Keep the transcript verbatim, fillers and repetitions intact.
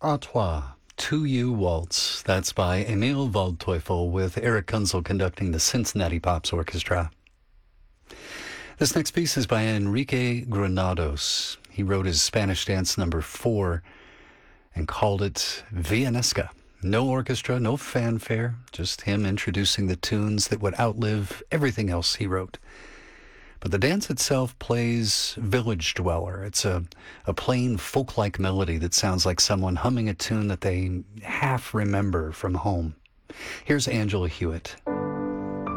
À Toi, To You Waltz. That's by Emil Waldteufel with Eric Kunzel conducting the Cincinnati Pops Orchestra. This next piece is by Enrique Granados. He wrote his Spanish dance number four and called it Villanesca. No orchestra, no fanfare, just him introducing the tunes that would outlive everything else he wrote. But the dance itself plays Village Dweller. It's a, a plain folk-like melody that sounds like someone humming a tune that they half remember from home. Here's Angela Hewitt.